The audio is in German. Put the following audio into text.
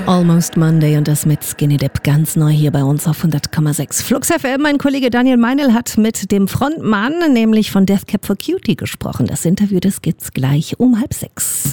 Almost Monday und das mit Skinny Dip ganz neu hier bei uns auf 100,6 Flux FM. Mein Kollege Daniel Meinl hat mit dem Frontmann, nämlich von Death Cab for Cutie, gesprochen. Das Interview, das gibt's gleich um 5:30.